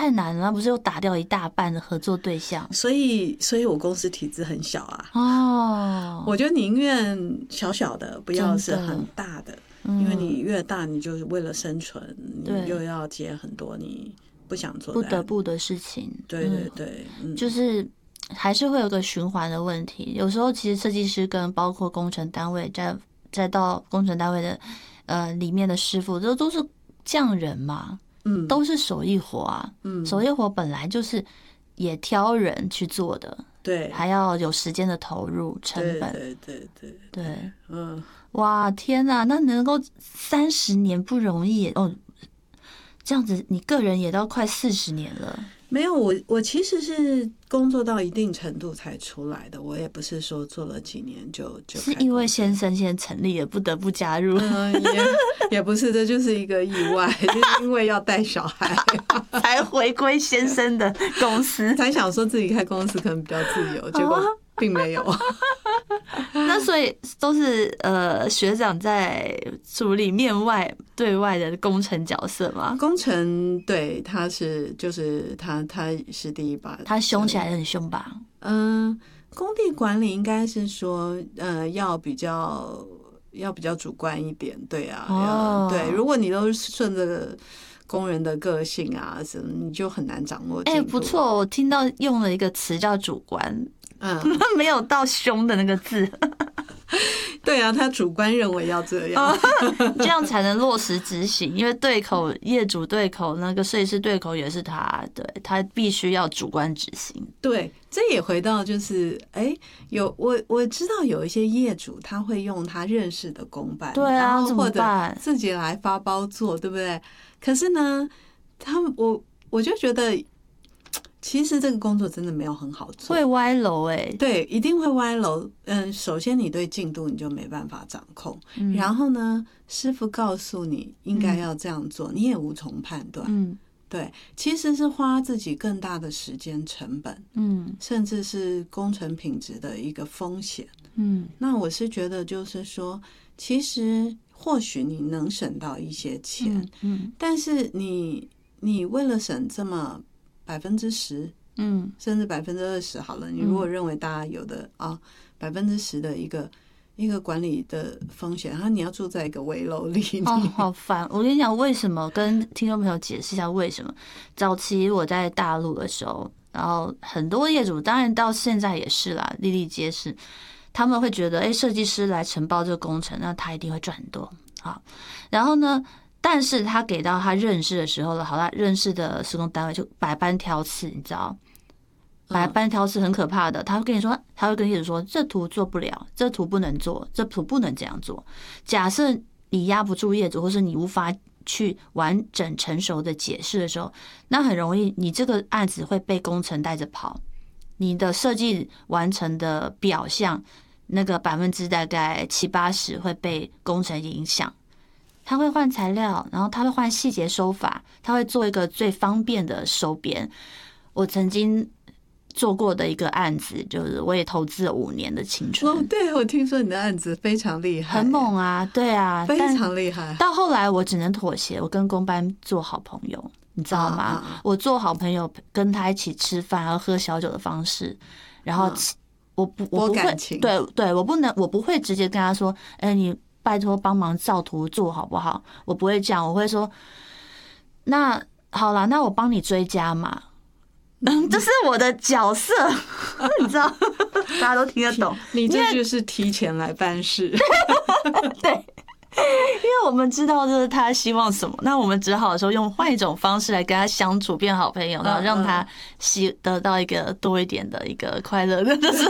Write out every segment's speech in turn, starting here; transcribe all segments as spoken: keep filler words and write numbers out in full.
太难了，不是又打掉一大半的合作对象？ 所以，所以我公司体制很小啊。 哦， 我就宁愿小小的，不要是很大的，因为你越大，你就是为了生存，你又要接很多你不想做的、 不得不的事情。 对对对，嗯， 就是还是会有个循环的问题。有时候其实设计师跟包括工程单位，再再到工程单位的呃里面的师傅，这都是匠人嘛。嗯，都是手艺活啊，嗯，手艺活本来就是也挑人去做的， 对， 还要有时间的投入成本， 对对对对，对， 嗯， 哇，天哪，那能够三十年不容易哦，这样子你个人也到快四十年了。 没有，我我其实是工作到一定程度才出来的，我也不是说做了几年就就是因为先生先成立了，不得不加入。 嗯，也也不是，这就是一个意外，就是因为要带小孩才回归先生的公司， 才想说自己开公司可能比较自由，结果并没有。 那所以都是呃学长在处理面外对外的工程角色吗？ 工程对，他是就是他他是第一把， 他凶起来很凶吧？ 嗯，工地管理应该是说呃要比较要比较主观一点，对啊，哦、对，如果你都顺着工人的个性啊什么，你就很难掌握进度。 哎、欸，不错，我听到用了一个词叫主观。 嗯， 没有到凶的那个字。 对啊，他主观认为要这样， 这样才能落实执行。因为对口业主对口，那个设计师对口也是他，对他必须要主观执行。 对，这也回到就是，哎，有我我知道有一些业主他会用他认识的工班， 对啊， 然后或者自己来发包做，对不对？可是呢，他们我我就觉得。其实这个工作真的没有很好做， 会歪楼哎、欸， 对，一定会歪楼。嗯，首先你对进度你就没办法掌控，嗯、然后呢，师傅告诉你应该要这样做，嗯、你也无从判断。嗯，对，其实是花自己更大的时间成本，嗯，甚至是工程品质的一个风险。嗯，那我是觉得就是说，其实或许你能省到一些钱，嗯，嗯但是你你为了省这么。百分之十，嗯，甚至百分之二十好了。你如果认为大家有的啊，百分之十的一个一个管理的风险，然后你要住在一个危楼里， 哦，好烦！我跟你讲，为什么？跟听众朋友解释一下为什么。早期我在大陆的时候，然后很多业主，当然到现在也是啦，历历皆是。他们会觉得，哎，设计师来承包这个工程，那他一定会赚很多。好，然后呢？但是他给到他认识的时候了，好，他认识的施工单位就百般挑刺，你知道，百般挑刺很可怕的。他会跟你说，他会跟业主说，这图做不了，这图不能做，这图不能这样做。假设你压不住业主，或是你无法去完整成熟的解释的时候，那很容易你这个案子会被工程带着跑，你的设计完成的表象那个百分之大概七八十会被工程影响。他会换材料，然后他会换细节手法，他会做一个最方便的收编。我曾经做过的一个案子，就是我也投资了五年的青春。 哦，对，我听说你的案子非常厉害， 很猛啊，对啊， 非常厉害。 到后来我只能妥协，我跟工班做好朋友，你知道吗？啊啊我做好朋友，跟他一起吃饭，然后喝小酒的方式，然后我不我不会，对对，我不能，我不会直接跟他说，哎、欸，你。拜托帮忙照图做好不好？我不会这样，我会说，那好啦，那我帮你追加嘛。嗯，这是我的角色，你知道，大家都听得懂。 你这就是提前来办事。 对，因为我们知道就是他希望什么，那我们只好说用换一种方式来跟他相处，变好朋友，然后让他希得到一个多一点的一个快乐的。就是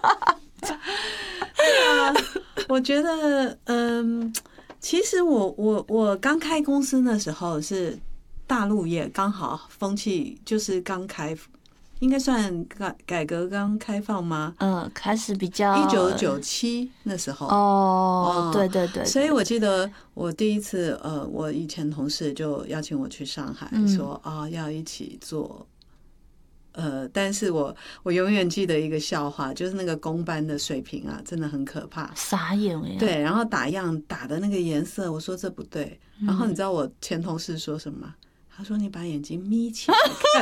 啊，我觉得，嗯，其实我我我刚开公司的时候是大陆也刚好风气就是刚开，应该算改改革刚开放吗？ 嗯，开始比较一九九七那时候哦，对对对， 所以我记得我第一次呃，我以前同事就邀请我去上海，说啊要一起做。呃，但是我我永远记得一个笑话，就是那个工班的水平啊，真的很可怕， 傻眼哎。 对，然后打样打的那个颜色，我说这不对，然后你知道我前同事说什么吗？他说你把眼睛眯起来看。